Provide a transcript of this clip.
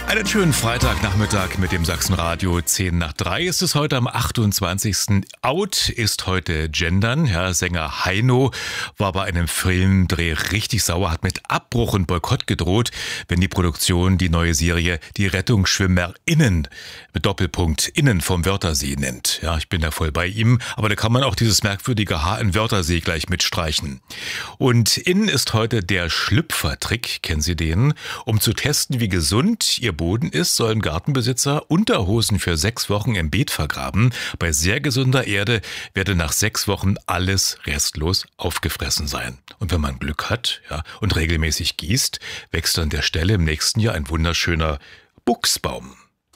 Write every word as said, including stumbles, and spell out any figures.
Einen schönen Freitagnachmittag mit dem Sachsenradio. Zehn nach drei ist es heute am achtundzwanzigsten Out ist heute Gendern. Ja, Sänger Heino war bei einem Filmdreh richtig sauer, hat mit Abbruch und Boykott gedroht, wenn die Produktion die neue Serie Die RettungsschwimmerInnen mit Doppelpunkt Innen vom Wörthersee nennt. Ja, ich bin da voll bei ihm, aber da kann man auch dieses merkwürdige H in Wörthersee gleich mitstreichen. Und innen ist heute der Schlüpfertrick, kennen Sie den? Um zu testen, wie gesund Ihr Boden ist, sollen Gartenbesitzer Unterhosen für sechs Wochen im Beet vergraben. Bei sehr gesunder Erde werde nach sechs Wochen alles restlos aufgefressen sein. Und wenn man Glück hat, ja, und regelmäßig gießt, wächst an der Stelle im nächsten Jahr ein wunderschöner Buchsbaum.